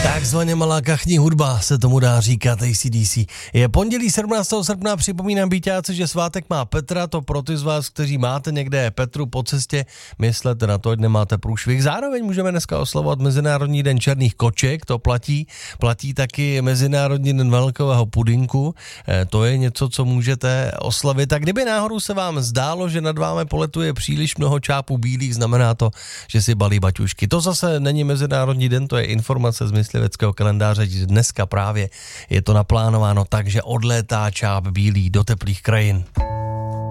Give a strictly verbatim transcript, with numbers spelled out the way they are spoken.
Takzvaně malá kachní hudba se tomu dá říkat A C D C. Je pondělí sedmnáctého srpna, připomínám byťáci, že svátek má Petra, to pro ty z vás, kteří máte někde Petru po cestě, myslete na to, ať nemáte průšvih. Zároveň můžeme dneska oslavovat Mezinárodní den černých koček, to platí. Platí taky Mezinárodní den velkového pudinku, e, to je něco, co můžete oslavit. A kdyby náhodou se vám zdálo, že nad vámi poletuje příliš mnoho čápů bílých, znamená to, že si balí baťušky. To zase není Mezinárodní den, to je informace z mysliveckého kalendáře, že dneska právě je to naplánováno tak, že odlétá čáp bílý do teplých krajin.